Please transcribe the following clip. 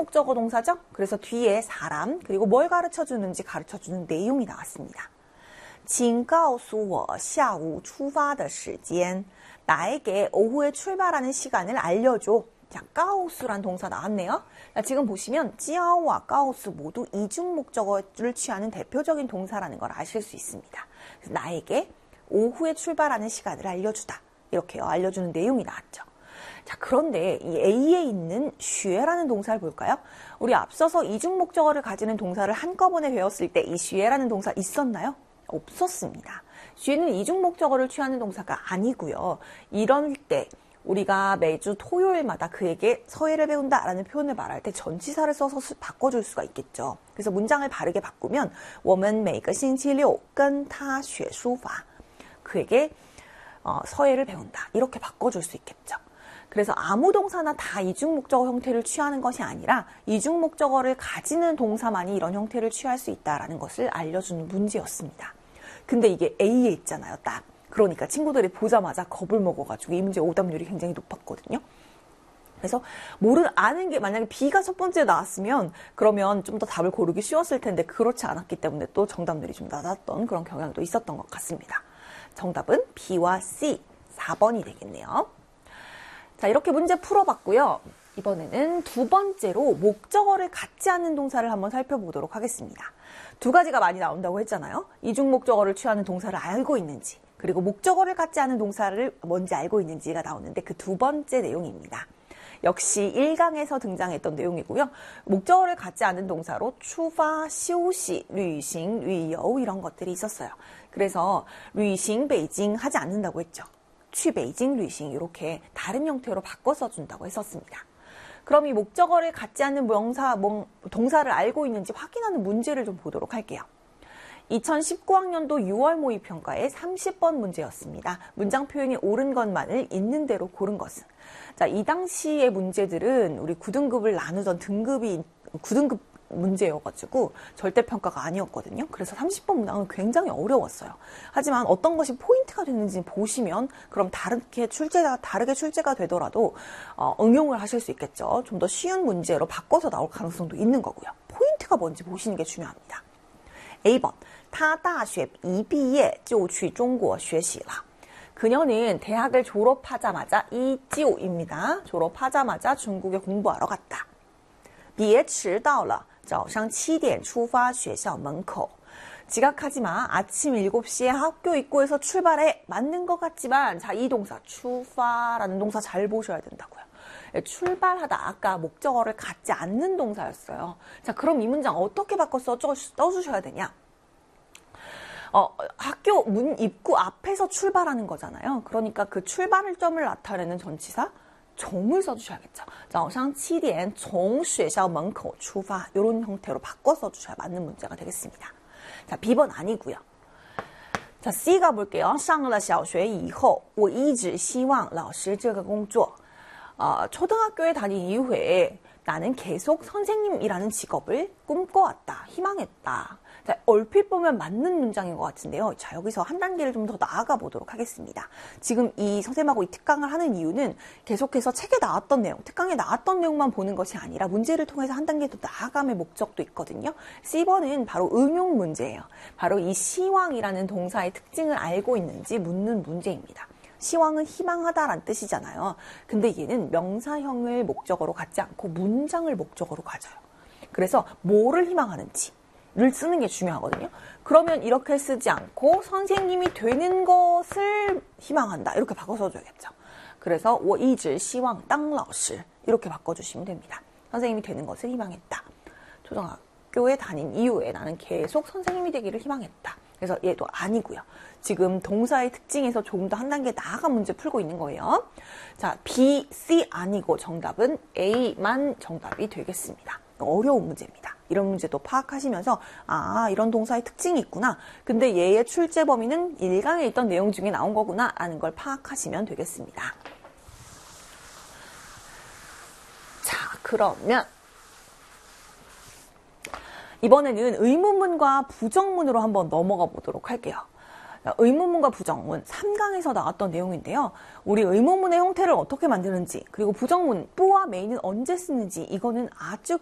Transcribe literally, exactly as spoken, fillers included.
이중목적어 동사죠? 그래서 뒤에 사람, 그리고 뭘 가르쳐주는지 가르쳐주는 내용이 나왔습니다. 请告诉我下午出发的时间. 나에게 오후에 출발하는 시간을 알려줘. 자, 가오수란 동사 나왔네요. 자, 지금 보시면 찌아오와 가오수 모두 이중목적어를 취하는 대표적인 동사라는 걸 아실 수 있습니다. 그래서 나에게 오후에 출발하는 시간을 알려주다. 이렇게요. 알려주는 내용이 나왔죠. 자, 그런데 이 A에 있는 슈에라는 동사를 볼까요? 우리 앞서서 이중목적어를 가지는 동사를 한꺼번에 배웠을 때 이 슈에라는 동사 있었나요? 없었습니다. 슈에는 이중목적어를 취하는 동사가 아니고요. 이런 때 우리가 매주 토요일마다 그에게 서예를 배운다라는 표현을 말할 때 전치사를 써서 바꿔줄 수가 있겠죠. 그래서 문장을 바르게 바꾸면 我们每个星期六跟他学书法. 그에게 어, 서예를 배운다. 이렇게 바꿔줄 수 있겠죠. 그래서 아무 동사나 다 이중목적어 형태를 취하는 것이 아니라 이중목적어를 가지는 동사만이 이런 형태를 취할 수 있다는 것을 알려주는 문제였습니다. 근데 이게 A에 있잖아요. 딱. 그러니까 친구들이 보자마자 겁을 먹어가지고 이 문제 오답률이 굉장히 높았거든요. 그래서 모르 아는 게 만약에 B가 첫 번째 나왔으면 그러면 좀 더 답을 고르기 쉬웠을 텐데 그렇지 않았기 때문에 또 정답률이 좀 낮았던 그런 경향도 있었던 것 같습니다. 정답은 B와 C, 사 번이 되겠네요. 자, 이렇게 문제 풀어봤고요. 이번에는 두 번째로 목적어를 갖지 않는 동사를 한번 살펴보도록 하겠습니다. 두 가지가 많이 나온다고 했잖아요. 이중목적어를 취하는 동사를 알고 있는지, 그리고 목적어를 갖지 않은 동사를 뭔지 알고 있는지가 나오는데 그 두 번째 내용입니다. 역시 일 강에서 등장했던 내용이고요. 목적어를 갖지 않은 동사로 출파,休息, 旅行, 旅游 이런 것들이 있었어요. 그래서 旅行, 北京 하지 않는다고 했죠. 去北京旅行 이렇게 다른 형태로 바꿔 써준다고 했었습니다. 그럼 이 목적어를 갖지 않는 명사, 동사를 알고 있는지 확인하는 문제를 좀 보도록 할게요. 이천십구 학년도 유월 모의평가의 삼십 번 문제였습니다. 문장 표현이 옳은 것만을 있는 대로 고른 것은. 자, 이 당시의 문제들은 우리 구 등급을 나누던 등급이 구 등급 문제여가지고 절대평가가 아니었거든요. 그래서 삼십 번 문항은 굉장히 어려웠어요. 하지만 어떤 것이 포인트가 됐는지 보시면 그럼 다르게 출제가, 다르게 출제가 되더라도 어, 응용을 하실 수 있겠죠. 좀 더 쉬운 문제로 바꿔서 나올 가능성도 있는 거고요. 포인트가 뭔지 보시는 게 중요합니다. A 번, 他大学一毕业就去中国学习了. 그녀는 대학을 졸업하자마자 이지오입니다. 졸업하자마자 중국에 공부하러 갔다. 别迟到了早上七点出发学校门口. 지각하지 마. 아침 일곱 시에 학교 입구에서 출발해. 맞는 것 같지만 자, 이 동사 출파라는 동사 잘 보셔야 된다고요. 출발하다 아까 목적어를 갖지 않는 동사였어요. 자, 그럼 이 문장 어떻게 바꿔 써, 써주셔야 되냐? 어, 학교 문 입구 앞에서 출발하는 거잖아요. 그러니까 그 출발 점을 나타내는 전치사 종을 써주셔야겠죠. 早上七点从学校门口出发 이런 형태로 바꿔 써주셔야 맞는 문제가 되겠습니다. 자, B 번 아니고요. 자, C가 볼게요. 上了小学以后我一直希望老师这个工作. 어, 초등학교에 다닌 이후에 나는 계속 선생님이라는 직업을 꿈꿔왔다, 희망했다. 자, 얼핏 보면 맞는 문장인 것 같은데요. 자, 여기서 한 단계를 좀 더 나아가 보도록 하겠습니다. 지금 이 선생님하고 이 특강을 하는 이유는 계속해서 책에 나왔던 내용, 특강에 나왔던 내용만 보는 것이 아니라 문제를 통해서 한 단계 더 나아감의 목적도 있거든요. C 번은 바로 응용 문제예요. 바로 이 시황이라는 동사의 특징을 알고 있는지 묻는 문제입니다. 시황은 희망하다라는 뜻이잖아요. 근데 얘는 명사형을 목적어로 갖지 않고 문장을 목적어로 가져요. 그래서 뭐를 희망하는지를 쓰는 게 중요하거든요. 그러면 이렇게 쓰지 않고 선생님이 되는 것을 희망한다. 이렇게 바꿔 써줘야겠죠. 그래서 我一直希望当老师 이렇게 바꿔주시면 됩니다. 선생님이 되는 것을 희망했다. 초등학교에 다닌 이후에 나는 계속 선생님이 되기를 희망했다. 그래서 얘도 아니고요. 지금 동사의 특징에서 조금 더 한 단계 나아간 문제 풀고 있는 거예요. 자, B, C 아니고 정답은 A만 정답이 되겠습니다. 어려운 문제입니다. 이런 문제도 파악하시면서 아, 이런 동사의 특징이 있구나. 근데 얘의 출제 범위는 일 강에 있던 내용 중에 나온 거구나 라는 걸 파악하시면 되겠습니다. 자, 그러면 이번에는 의문문과 부정문으로 한번 넘어가 보도록 할게요. 의문문과 부정문, 삼 강에서 나왔던 내용인데요. 우리 의문문의 형태를 어떻게 만드는지, 그리고 부정문, 뿌와 메인은 언제 쓰는지 이거는 아주